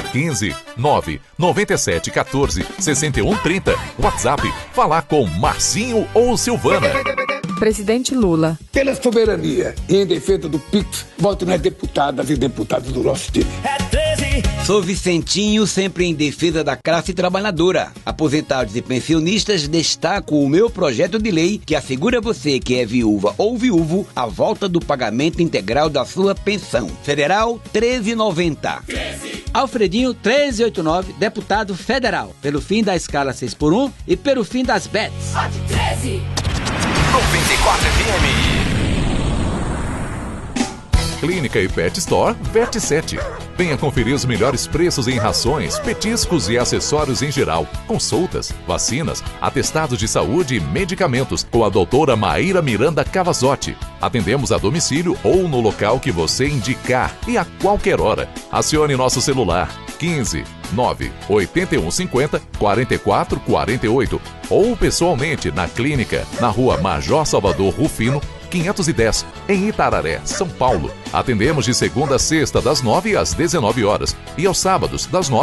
15 9 97 14 61 30. WhatsApp, falar com Marcinho ou Silvana. Presidente Lula. Pela soberania e em defesa do PIX, voto nas deputadas e deputados do nosso time. Sou Vicentinho, sempre em defesa da classe trabalhadora. Aposentados e pensionistas, destaco o meu projeto de lei que assegura a você que é viúva ou viúvo a volta do pagamento integral da sua pensão. Federal 1390. Alfredinho 1389, deputado federal, pelo fim da escala 6x1 e pelo fim das bets. 94 FM. Clínica e Pet Store Vet 7. Venha conferir os melhores preços em rações, petiscos e acessórios em geral, consultas, vacinas, atestados de saúde e medicamentos com a doutora Maíra Miranda Cavazotti. Atendemos a domicílio ou no local que você indicar e a qualquer hora. Acione nosso celular 15 9 81 50 44 48 ou pessoalmente na clínica, na rua Major Salvador Rufino, 510, em Itararé, São Paulo. Atendemos de segunda a sexta, das 9 às 19 horas e aos sábados, das 9